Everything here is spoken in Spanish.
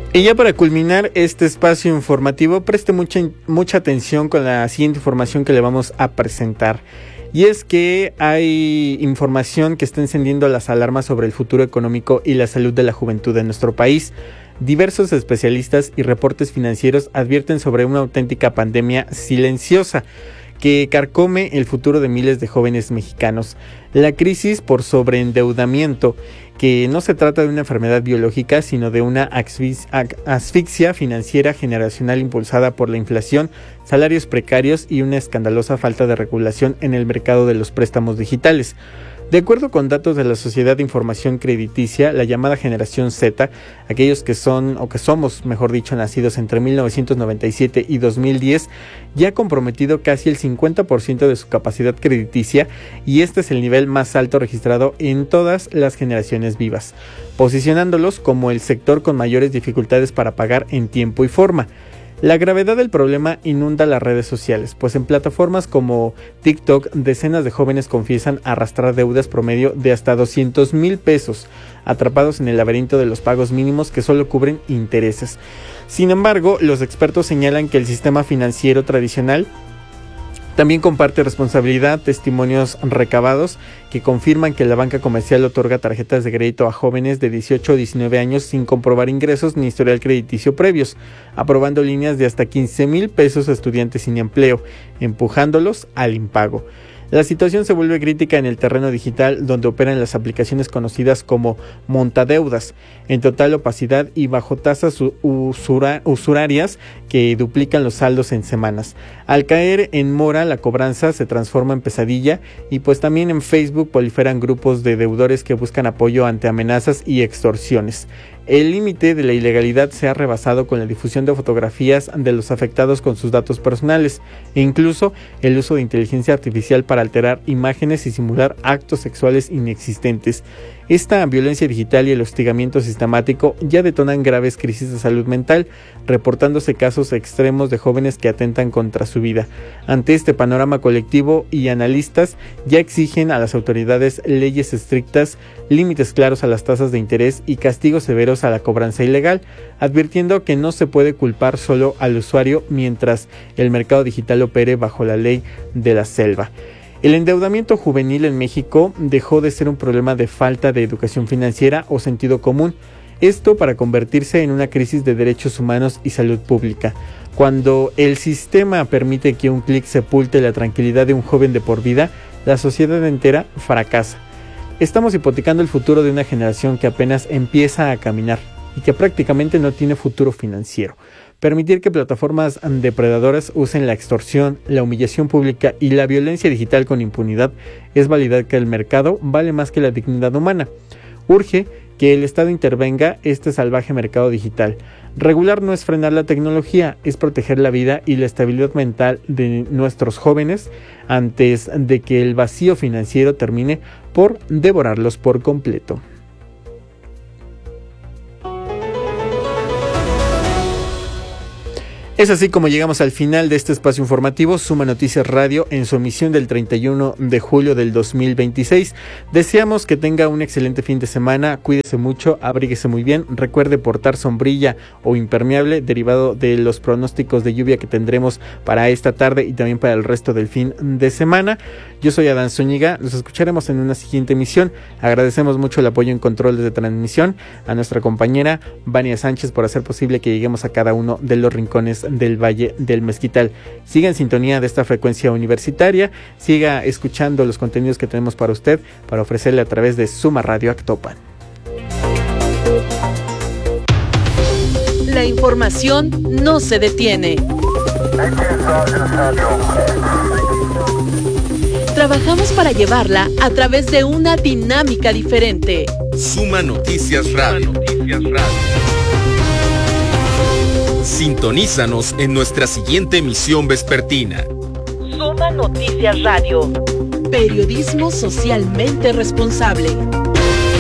Y ya para culminar este espacio informativo, preste mucha atención con la siguiente información que le vamos a presentar. Y es que hay información que está encendiendo las alarmas sobre el futuro económico y la salud de la juventud de nuestro país. Diversos especialistas y reportes financieros advierten sobre una auténtica pandemia silenciosa que carcome el futuro de miles de jóvenes mexicanos. La crisis por sobreendeudamiento, que no se trata de una enfermedad biológica, sino de una asfixia financiera generacional impulsada por la inflación, salarios precarios y una escandalosa falta de regulación en el mercado de los préstamos digitales. De acuerdo con datos de la Sociedad de Información Crediticia, la llamada Generación Z, aquellos que son o que somos, mejor dicho, nacidos entre 1997 y 2010, ya ha comprometido casi el 50% de su capacidad crediticia, y este es el nivel más alto registrado en todas las generaciones vivas, posicionándolos como el sector con mayores dificultades para pagar en tiempo y forma. La gravedad del problema inunda las redes sociales, pues en plataformas como TikTok, decenas de jóvenes confiesan arrastrar deudas promedio de hasta 200,000 pesos, atrapados en el laberinto de los pagos mínimos que solo cubren intereses. Sin embargo, los expertos señalan que el sistema financiero tradicional también comparte responsabilidad. Testimonios recabados que confirman que la banca comercial otorga tarjetas de crédito a jóvenes de 18 o 19 años sin comprobar ingresos ni historial crediticio previos, aprobando líneas de hasta 15,000 pesos a estudiantes sin empleo, empujándolos al impago. La situación se vuelve crítica en el terreno digital, donde operan las aplicaciones conocidas como montadeudas, en total opacidad y bajo tasas usurarias que duplican los saldos en semanas. Al caer en mora, la cobranza se transforma en pesadilla, y pues también en Facebook proliferan grupos de deudores que buscan apoyo ante amenazas y extorsiones. El límite de la ilegalidad se ha rebasado con la difusión de fotografías de los afectados con sus datos personales, e incluso el uso de inteligencia artificial para alterar imágenes y simular actos sexuales inexistentes. Esta violencia digital y el hostigamiento sistemático ya detonan graves crisis de salud mental, reportándose casos extremos de jóvenes que atentan contra su vida. Ante este panorama colectivo, y analistas ya exigen a las autoridades leyes estrictas, límites claros a las tasas de interés y castigos severos a la cobranza ilegal, advirtiendo que no se puede culpar solo al usuario mientras el mercado digital opere bajo la ley de la selva. El endeudamiento juvenil en México dejó de ser un problema de falta de educación financiera o sentido común, esto para convertirse en una crisis de derechos humanos y salud pública. Cuando el sistema permite que un clic sepulte la tranquilidad de un joven de por vida, la sociedad entera fracasa. Estamos hipotecando el futuro de una generación que apenas empieza a caminar y que prácticamente no tiene futuro financiero. Permitir que plataformas depredadoras usen la extorsión, la humillación pública y la violencia digital con impunidad es validar que el mercado vale más que la dignidad humana. Urge que el Estado intervenga este salvaje mercado digital. Regular no es frenar la tecnología, es proteger la vida y la estabilidad mental de nuestros jóvenes antes de que el vacío financiero termine por devorarlos por completo. Es así como llegamos al final de este espacio informativo Suma Noticias Radio en su emisión del 31 de julio del 2026. Deseamos que tenga un excelente fin de semana, cuídese mucho, abríguese muy bien, recuerde portar sombrilla o impermeable derivado de los pronósticos de lluvia que tendremos para esta tarde y también para el resto del fin de semana. Yo soy Adán Zúñiga, nos escucharemos en una siguiente emisión. Agradecemos mucho el apoyo en controles de transmisión a nuestra compañera Vania Sánchez por hacer posible que lleguemos a cada uno de los rincones del Valle del Mezquital. Siga en sintonía de esta frecuencia universitaria, siga escuchando los contenidos que tenemos para usted, para ofrecerle a través de Suma Radio Actopan. La información no se detiene. Trabajamos para llevarla a través de una dinámica diferente. Suma Noticias Radio. Sintonízanos en nuestra siguiente emisión vespertina. Suma Noticias Radio. Periodismo socialmente responsable.